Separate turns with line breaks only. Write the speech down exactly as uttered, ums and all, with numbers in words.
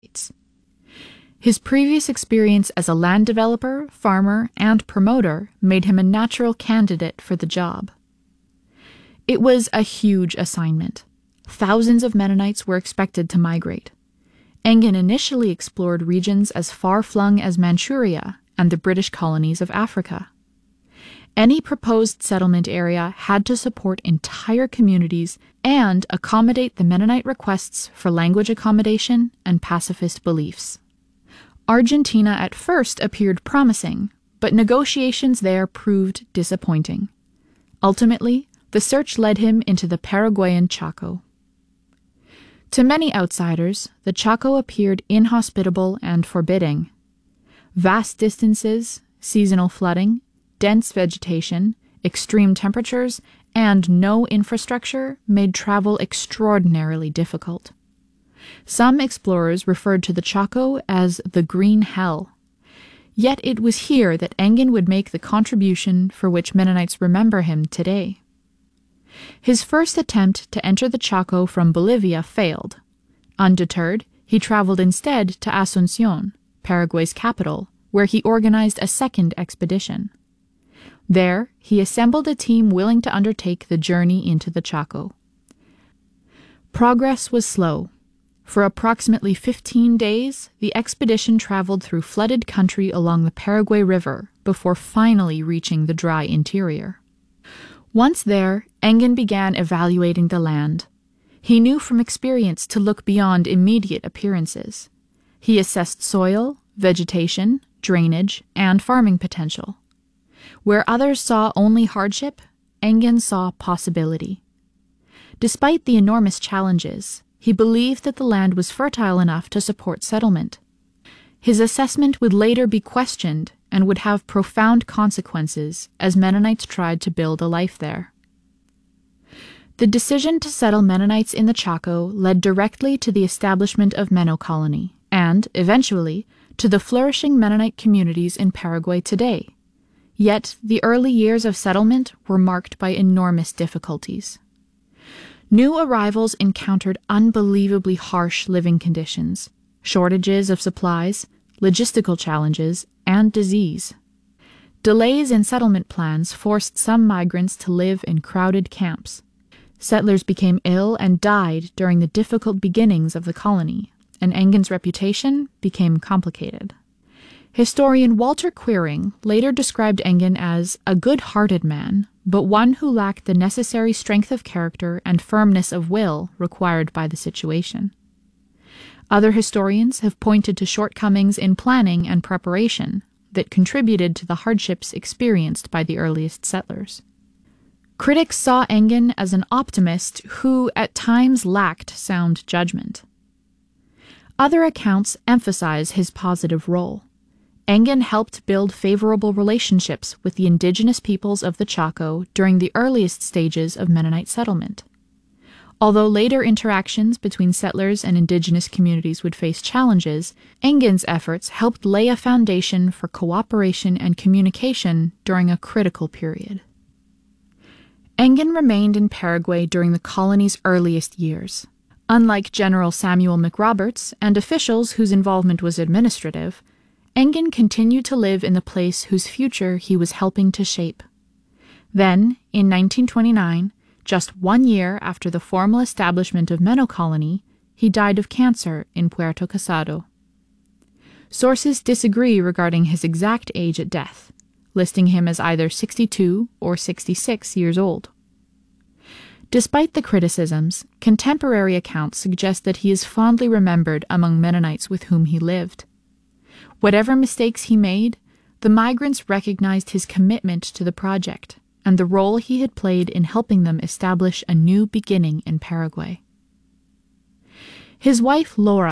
His previous experience as a land developer, farmer, and promoter made him a natural candidate for the job. It was a huge assignment. Thousands of Mennonites were expected to migrate. Engen initially explored regions as far-flung as Manchuria and the British colonies of Africa. Any proposed settlement area had to support entire communities and accommodate the Mennonite requests for language accommodation and pacifist beliefs. Argentina at first appeared promising, but negotiations there proved disappointing. Ultimately, the search led him into the Paraguayan Chaco. To many outsiders, the Chaco appeared inhospitable and forbidding. Vast distances, seasonal flooding, dense vegetation, extreme temperatures, and no infrastructure made travel extraordinarily difficult. Some explorers referred to the Chaco as the Green Hell. Yet it was here that Engen would make the contribution for which Mennonites remember him today. His first attempt to enter the Chaco from Bolivia failed. Undeterred, he traveled instead to Asunción, Paraguay's capital, where he organized a second expedition. There, he assembled a team willing to undertake the journey into the Chaco. Progress was slow. For approximately fifteen days, the expedition traveled through flooded country along the Paraguay River before finally reaching the dry interior. Once there, Engen began evaluating the land. He knew from experience to look beyond immediate appearances. He assessed soil, vegetation, drainage, and farming potential. Where others saw only hardship, Engen saw possibility. Despite the enormous challenges, he believed that the land was fertile enough to support settlement. His assessment would later be questioned and would have profound consequences as Mennonites tried to build a life there. The decision to settle Mennonites in the Chaco led directly to the establishment of Menno Colony and, eventually, to the flourishing Mennonite communities in Paraguay today. Yet, the early years of settlement were marked by enormous difficulties. New arrivals encountered unbelievably harsh living conditions, shortages of supplies, logistical challenges, and disease. Delays in settlement plans forced some migrants to live in crowded camps. Settlers became ill and died during the difficult beginnings of the colony, and Engen's reputation became complicated. Historian Walter Quiring later described Engen as a good-hearted man, but one who lacked the necessary strength of character and firmness of will required by the situation. Other historians have pointed to shortcomings in planning and preparation that contributed to the hardships experienced by the earliest settlers. Critics saw Engen as an optimist who at times lacked sound judgment. Other accounts emphasize his positive role. Engen helped build favorable relationships with the indigenous peoples of the Chaco during the earliest stages of Mennonite settlement. Although later interactions between settlers and indigenous communities would face challenges, Engen's efforts helped lay a foundation for cooperation and communication during a critical period. Engen remained in Paraguay during the colony's earliest years. Unlike General Samuel McRoberts and officials whose involvement was administrative, Engen continued to live in the place whose future he was helping to shape. Then, in nineteen twenty-nine, just one year after the formal establishment of Menno Colony, he died of cancer in Puerto Casado. Sources disagree regarding his exact age at death, listing him as either sixty-two or sixty-six years old. Despite the criticisms, contemporary accounts suggest that he is fondly remembered among Mennonites with whom he lived. Whatever mistakes he made, the migrants recognized his commitment to the project and the role he had played in helping them establish a new beginning in Paraguay. His wife, Laura,